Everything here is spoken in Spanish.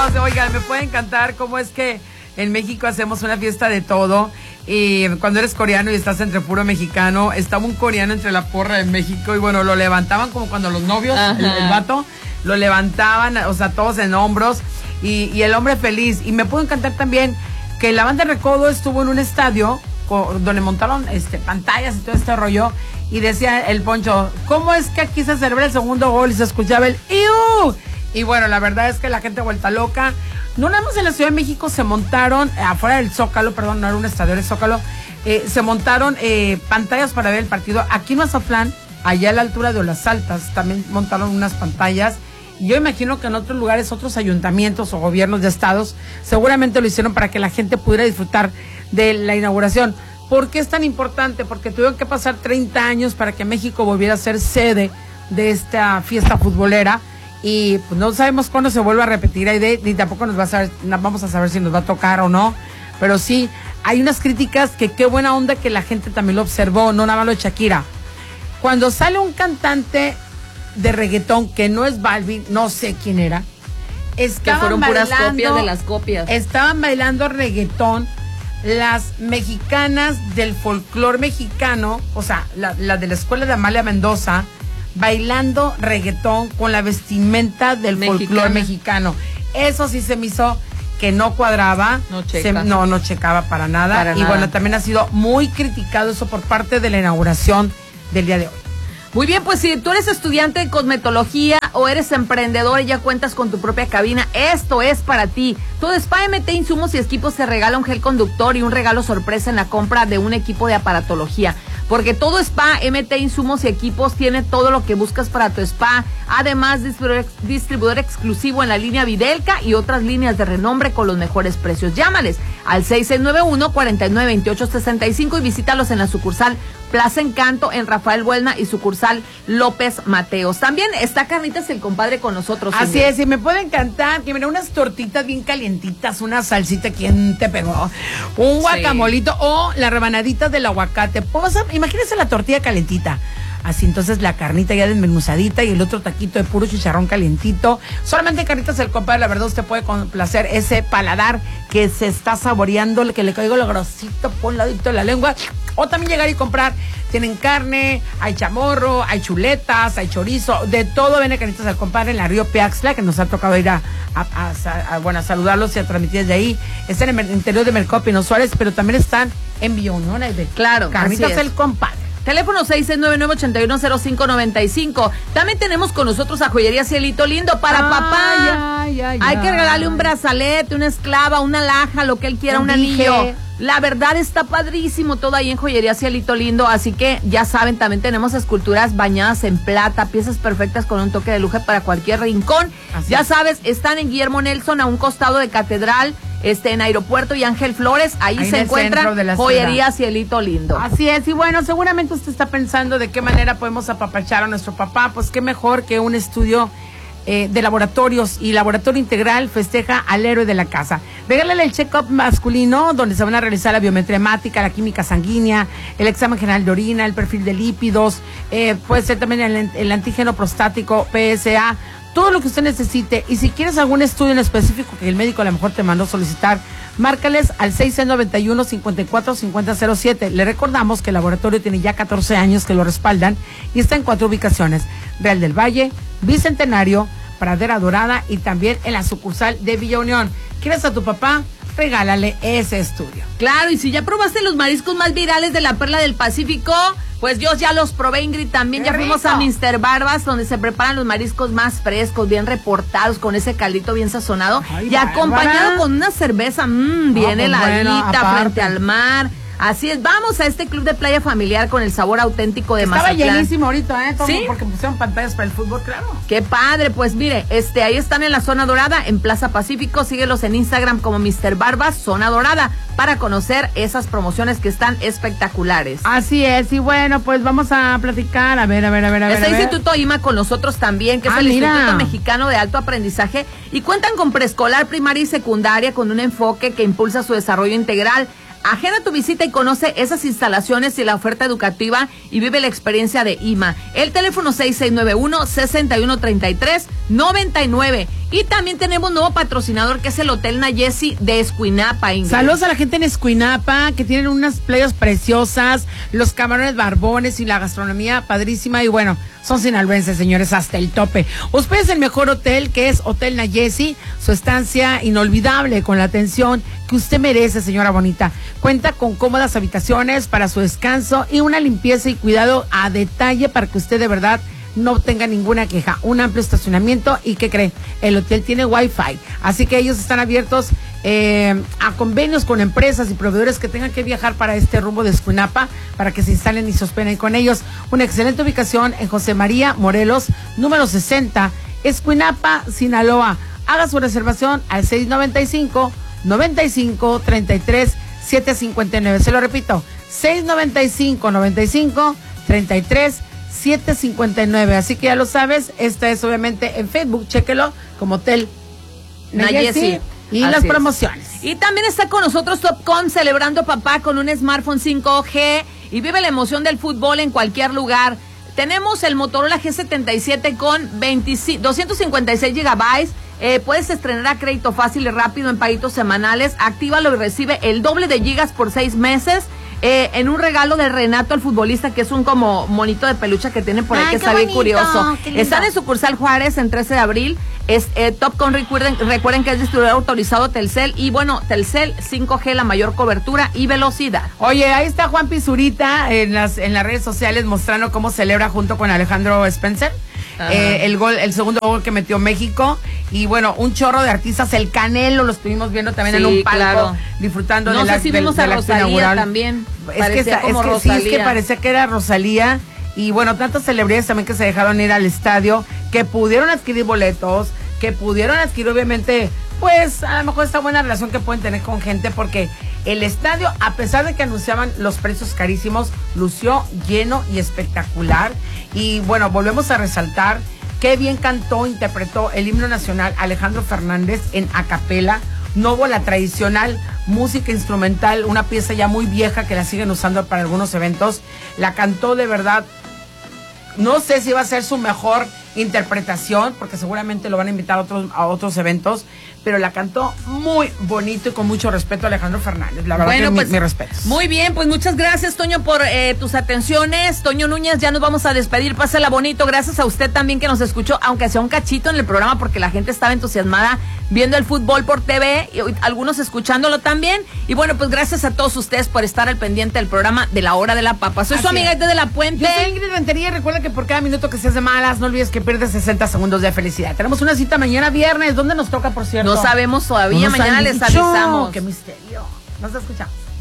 todos. Oigan, me puede encantar cómo es que en México hacemos una fiesta de todo. Y cuando eres coreano y estás entre puro mexicano, estaba un coreano entre la porra de México y bueno, lo levantaban como cuando los novios, el vato, lo levantaban, o sea, todos en hombros y el hombre feliz. Y me puede encantar también que la banda Recodo estuvo en un estadio donde montaron pantallas y todo este rollo y decía el Poncho, ¿cómo es que aquí se celebra el segundo gol y se escuchaba el ¡iu! Y bueno, la verdad es que la gente vuelta loca. No nada más en la Ciudad de México se montaron, afuera del Zócalo, perdón, no era un estadio, era el Zócalo, se montaron pantallas para ver el partido. Aquí en Mazatlán, allá a la altura de Las Altas, también montaron unas pantallas. Y yo imagino que en otros lugares, otros ayuntamientos o gobiernos de estados, seguramente lo hicieron para que la gente pudiera disfrutar de la inauguración. ¿Por qué es tan importante? Porque tuvieron que pasar 30 años para que México volviera a ser sede de esta fiesta futbolera. Y pues no sabemos cuándo se vuelve a repetir ni tampoco vamos a saber si nos va a tocar o no, pero sí, hay unas críticas que qué buena onda que la gente también lo observó, no nada más lo de Shakira. Cuando sale un cantante de reggaetón que no es Balvin, no sé quién era, que fueron puras copias de las copias. Estaban bailando reggaetón las mexicanas del folclore mexicano, o sea, la de la escuela de Amalia Mendoza, bailando reggaetón con la vestimenta del folclore mexicano. Eso sí se me hizo que no cuadraba. No checaba para nada. Bueno, también ha sido muy criticado eso por parte de la inauguración del día de hoy. Muy bien, pues si tú eres estudiante de cosmetología o eres emprendedor y ya cuentas con tu propia cabina, esto es para ti. Todo Spa MT Insumos y Equipos te regala un gel conductor y un regalo sorpresa en la compra de un equipo de aparatología. Porque Todo Spa MT Insumos y Equipos tiene todo lo que buscas para tu spa. Además, distribuidor exclusivo en la línea Videlca y otras líneas de renombre con los mejores precios. Llámales al 6691-492865 y visítalos en la sucursal Plaza Encanto en Rafael Buelna y sucursal López Mateos. También está Carnitas el compadre con nosotros. Así es, y me puede encantar que mira unas tortitas bien calientitas, una salsita, ¿quién te pegó? Un guacamolito o la rebanadita del aguacate. Imagínense la tortilla calentita. Así entonces la carnita ya desmenuzadita y el otro taquito de puro chicharrón calientito. Solamente Carnitas el compadre, la verdad usted puede complacer ese paladar que se está saboreando, que le caiga lo grosito por un ladito de la lengua. O también llegar y comprar. Tienen carne, hay chamorro, hay chuletas, hay chorizo, de todo viene Carnitas al compadre en la Río Piaxtla, que nos ha tocado ir a saludarlos y a transmitir desde ahí. Están en el interior de Mercado Pino Suárez, pero también están en Villa Unión. Claro, Carnitas el compadre. Teléfono 699-891-0595. También tenemos con nosotros a Joyería Cielito Lindo para papá. Hay que regalarle un brazalete, una esclava, una alhaja, lo que él quiera, un anillo. La verdad está padrísimo todo ahí en Joyería Cielito Lindo, así que ya saben, también tenemos esculturas bañadas en plata, piezas perfectas con un toque de lujo para cualquier rincón. Ya sabes, están en Guillermo Nelson, a un costado de Catedral, en Aeropuerto y Ángel Flores, ahí se encuentra Joyería Cielito Lindo. Así es, y bueno, seguramente usted está pensando de qué manera podemos apapachar a nuestro papá, pues qué mejor que un estudio de laboratorios, y Laboratorio Integral festeja al héroe de la casa. Regálale el check-up masculino, donde se van a realizar la biometría hemática, la química sanguínea, el examen general de orina, el perfil de lípidos, puede ser también el antígeno prostático, PSA, todo lo que usted necesite. Y si quieres algún estudio en específico que el médico a lo mejor te mandó solicitar, márcales al 691-545007. Le recordamos que el laboratorio tiene ya 14 años que lo respaldan y está en 4 ubicaciones: Real del Valle, Bicentenario, Pradera Dorada y también en la sucursal de Villa Unión. ¿Quieres a tu papá? Regálale ese estudio. Claro, y si ya probaste los mariscos más virales de la Perla del Pacífico, pues yo ya los probé, Ingrid, también. Ya fuimos a Mr. Barbas, donde se preparan los mariscos más frescos, bien reportados, con ese caldito bien sazonado. Y acompañado con una cerveza bien heladita, frente al mar. Así es, vamos a este club de playa familiar con el sabor auténtico de Mazatlán. Estaba llenísimo ahorita, todo, ¿sí? Porque pusieron pantallas para el fútbol, claro. Qué padre, pues mire, ahí están en la Zona Dorada, en Plaza Pacífico. Síguelos en Instagram como Mr. Barbas Zona Dorada para conocer esas promociones que están espectaculares. Así es, y bueno, pues vamos a platicar, a ver. Está Instituto IMA con nosotros también, que es el Instituto Mexicano de Alto Aprendizaje, y cuentan con preescolar, primaria y secundaria con un enfoque que impulsa su desarrollo integral. Agenda tu visita y conoce esas instalaciones y la oferta educativa y vive la experiencia de IMA. El teléfono 6691-6133 99. Y también tenemos un nuevo patrocinador que es el Hotel Nayesi de Escuinapa, Ingrid. Saludos a la gente en Escuinapa, que tienen unas playas preciosas, los camarones barbones y la gastronomía padrísima. Y bueno, son sinaloenses, señores, hasta el tope. Hospedes el mejor hotel, que es Hotel Nayesi, su estancia inolvidable con la atención que usted merece, señora bonita. Cuenta con cómodas habitaciones para su descanso y una limpieza y cuidado a detalle para que usted de verdad no tenga ninguna queja. Un amplio estacionamiento y ¿qué cree? El hotel tiene Wi-Fi, así que ellos están abiertos a convenios con empresas y proveedores que tengan que viajar para este rumbo de Escuinapa para que se instalen y se hospeden con ellos. Una excelente ubicación en José María Morelos, número 60, Escuinapa, Sinaloa. Haga su reservación al 695-95-33-759. Se lo repito, 695-95-33-759. Así que ya lo sabes, esta es obviamente en Facebook, chéquelo como Hotel Nayesi y las promociones. Y también está con nosotros Topcom, celebrando papá con un smartphone 5G y vive la emoción del fútbol en cualquier lugar. Tenemos el Motorola G77 con 256 gigabytes. Puedes estrenar a crédito fácil y rápido en paguitos semanales. Actívalo y recibe el doble de gigas por 6 meses. En un regalo de Renato, el futbolista, que es un como monito de peluche que tiene por ahí, que está bien curioso. Están en sucursal Juárez en 13 de abril. Topcom, recuerden que es distribuidor autorizado Telcel. Y bueno, Telcel 5G, la mayor cobertura y velocidad. Oye, ahí está Juan Pizurita en las redes sociales mostrando cómo celebra junto con Alejandro Spencer. El segundo gol que metió México. Y bueno, un chorro de artistas. El Canelo lo estuvimos viendo también en un palco, disfrutando de la vimos a Rosalía también. Es que parecía que era Rosalía. Y bueno, tantas celebridades también que se dejaron ir al estadio, que pudieron adquirir boletos, que pudieron adquirir obviamente, pues a lo mejor esta buena relación que pueden tener con gente, porque el estadio, a pesar de que anunciaban los precios carísimos, lució lleno y espectacular. Y bueno, volvemos a resaltar qué bien cantó, interpretó el himno nacional Alejandro Fernández en acapela. No hubo la tradicional música instrumental, una pieza ya muy vieja que la siguen usando para algunos eventos. La cantó de verdad. No sé si va a ser su mejor interpretación, porque seguramente lo van a invitar a otros eventos, pero la cantó muy bonito y con mucho respeto a Alejandro Fernández. La verdad, bueno, que pues, mi respeto. Muy bien, pues muchas gracias, Toño, por tus atenciones. Toño Núñez, ya nos vamos a despedir. Pásala bonito. Gracias a usted también que nos escuchó, aunque sea un cachito en el programa, porque la gente estaba entusiasmada viendo el fútbol por TV, y algunos escuchándolo también. Y bueno, pues gracias a todos ustedes por estar al pendiente del programa de La Hora de la Papa. Soy su amiga Ete de la Puente. Yo soy Ingrid Rentería, y recuerda que por cada minuto que seas de malas, no olvides que pierdes 60 segundos de felicidad. Tenemos una cita mañana viernes. ¿Dónde nos toca, por cierto? No sabemos todavía, mañana les avisamos. ¡Qué misterio! Nos escuchamos.